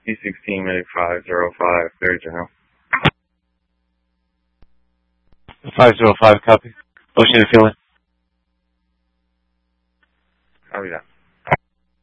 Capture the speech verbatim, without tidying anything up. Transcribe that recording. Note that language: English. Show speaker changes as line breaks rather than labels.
E sixteen, minute five zero five, very general.
five zero five, copy. Ocean to fill in.
Copy that.